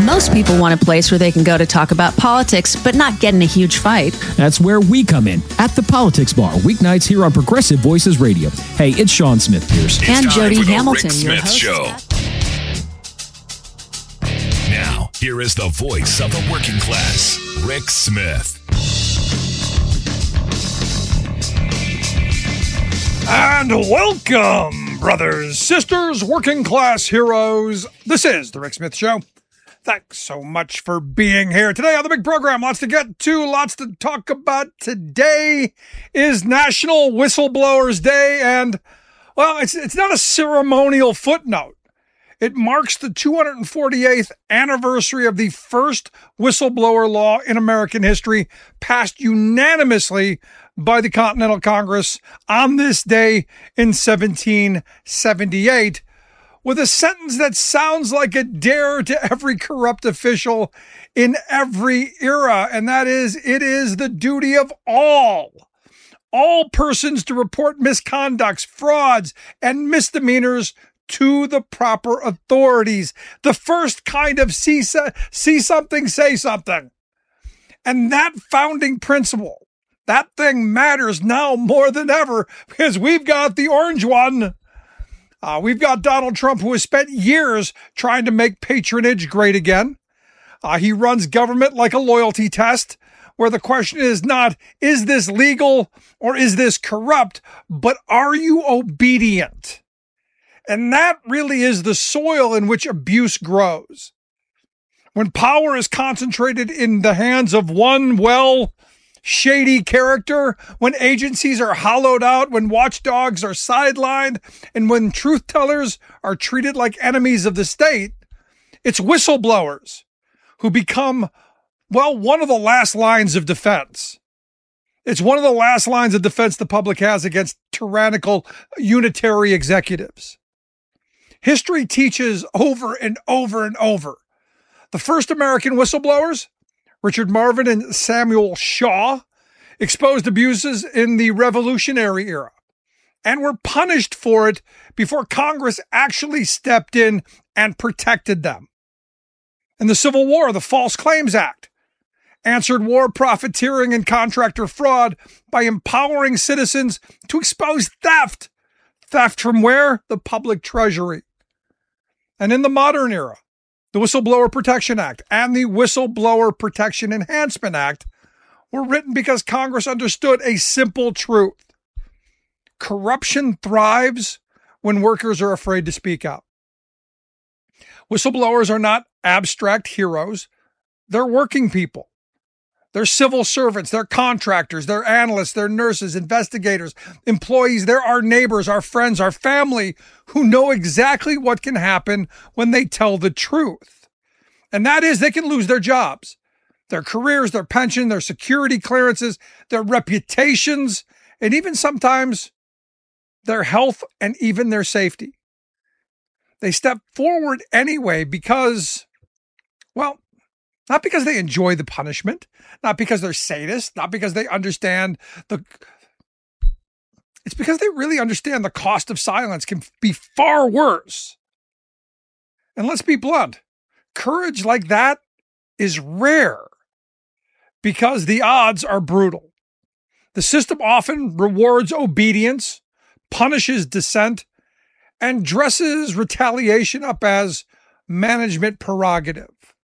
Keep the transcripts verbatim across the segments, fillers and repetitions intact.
Most people want a place where they can go to talk about politics, but not get in a huge fight. That's where we come in, at the Politics Bar, weeknights here on Progressive Voices Radio. Hey, it's Sean Smith Pierce. It's and Jody Hamilton, Rick your Smith host. Show. Now, here is the voice of the working class, Rick Smith. And welcome, brothers, sisters, working class heroes. This is the Rick Smith Show. Thanks so much for being here today on the big program. Lots to get to, lots to talk about. Today is National Whistleblowers Day, and, well, it's it's not a ceremonial footnote. It marks the two hundred forty-eighth anniversary of the first whistleblower law in American history, passed unanimously by the Continental Congress on this day in seventeen seventy-eight, with a sentence that sounds like a dare to every corrupt official in every era, and that is, it is the duty of all, all persons to report misconducts, frauds, and misdemeanors to the proper authorities. The first kind of see, see something, say something. And that founding principle, that thing matters now more than ever, because we've got the orange one. Uh, we've got Donald Trump, who has spent years trying to make patronage great again. Uh, he runs government like a loyalty test, where the question is not, is this legal or is this corrupt, but are you obedient? And that really is the soil in which abuse grows. When power is concentrated in the hands of one, well, shady character, when agencies are hollowed out, when watchdogs are sidelined, and when truth tellers are treated like enemies of the state, it's whistleblowers who become, well, one of the last lines of defense. It's one of the last lines of defense the public has against tyrannical unitary executives. History teaches over and over and over. The first American whistleblowers, Richard Marvin and Samuel Shaw, exposed abuses in the Revolutionary era and were punished for it before Congress actually stepped in and protected them. In the Civil War, the False Claims Act answered war profiteering and contractor fraud by empowering citizens to expose theft. Theft from where? The public treasury. And in the modern era, the Whistleblower Protection Act and the Whistleblower Protection Enhancement Act were written because Congress understood a simple truth. Corruption thrives when workers are afraid to speak out. Whistleblowers are not abstract heroes. They're working people. They're civil servants, they're contractors, they're analysts, they're nurses, investigators, employees. They're our neighbors, our friends, our family who know exactly what can happen when they tell the truth. And that is, they can lose their jobs, their careers, their pension, their security clearances, their reputations, and even sometimes their health and even their safety. They step forward anyway because, well, not because they enjoy the punishment, not because they're sadists, not because they understand the... It's because they really understand the cost of silence can be far worse. And let's be blunt, courage like that is rare because the odds are brutal. The system often rewards obedience, punishes dissent, and dresses retaliation up as management prerogative.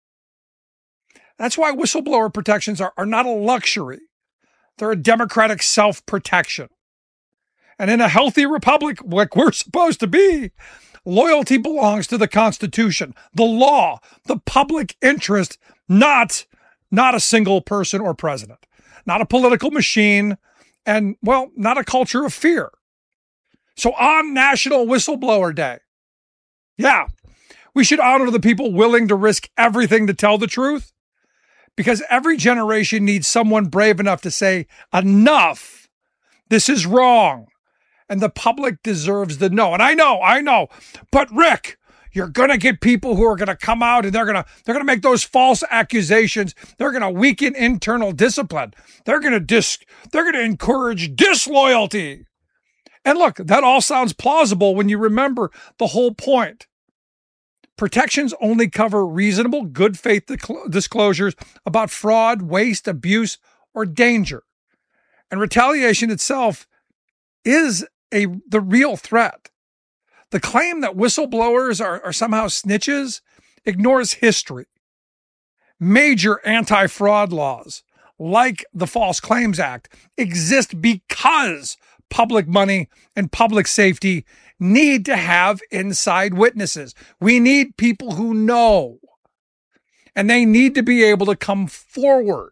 That's why whistleblower protections are, are not a luxury. They're a democratic self-protection. And in a healthy republic, like we're supposed to be, loyalty belongs to the Constitution, the law, the public interest, not, not a single person or president, not a political machine, and, well, not a culture of fear. So on National Whistleblower Day, yeah, we should honor the people willing to risk everything to tell the truth. Because every generation needs someone brave enough to say, enough, this is wrong. And the public deserves the no. And I know, I know, but Rick, you're going to get people who are going to come out and they're going to, they're going to make those false accusations. They're going to weaken internal discipline. They're going to dis, they're going to encourage disloyalty. And look, that all sounds plausible when you remember the whole point. Protections only cover reasonable, good faith disclosures about fraud, waste, abuse, or danger. And retaliation itself is a the real threat. The claim that whistleblowers are, are somehow snitches ignores history. Major anti-fraud laws, like the False Claims Act, exist because public money and public safety need to have inside witnesses. We need people who know, and they need to be able to come forward.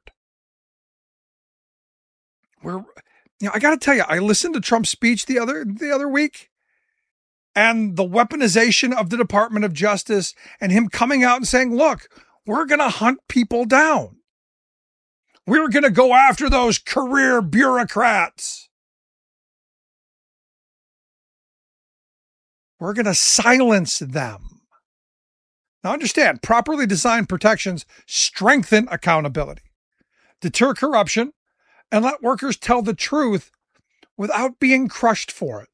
We're, you know, I got to tell you, I listened to Trump's speech the other the other week, and the weaponization of the Department of Justice, and him coming out and saying, "Look, we're going to hunt people down. We're going to go after those career bureaucrats. We're going to silence them." Now understand, properly designed protections strengthen accountability, deter corruption, and let workers tell the truth without being crushed for it.